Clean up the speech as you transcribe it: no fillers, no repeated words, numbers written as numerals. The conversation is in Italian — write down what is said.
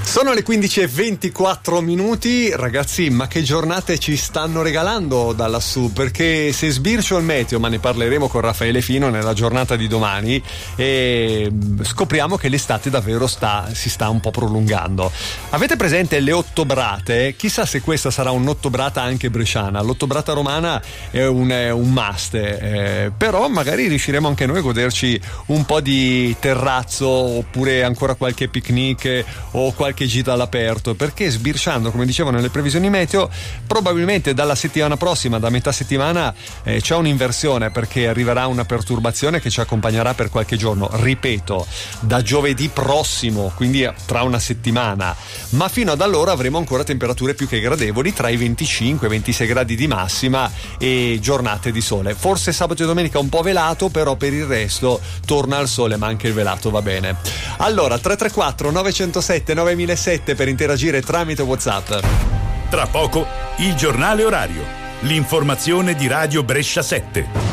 Sono le 15:24, ragazzi, ma che giornate ci stanno regalando da lassù, perché se sbircio il meteo, ma ne parleremo con Raffaele Fino nella giornata di domani, e scopriamo che l'estate davvero si sta un po' prolungando. Avete presente le ottobrate? Chissà se questa sarà un'ottobrata anche bresciana. L'ottobrata romana è un must, però magari riusciremo anche noi a goderci un po' di terrazzo, oppure ancora qualche picnic o qualche gita all'aperto, perché sbirciando, come dicevano nelle previsioni meteo, probabilmente dalla settimana prossima, da metà settimana, c'è un'inversione, perché arriverà una perturbazione che ci accompagnerà per qualche giorno, ripeto, da giovedì prossimo, quindi tra una settimana, ma fino ad allora avremo ancora temperature più che gradevoli, tra i 25 e 26 gradi di massima e giornate di sole. Forse sabato e domenica un po' velato, però per il resto torna al sole, ma anche il velato va bene. Allora 334 907 9007 per interagire tramite WhatsApp. Tra poco il giornale orario, l'informazione di Radio Brescia 7.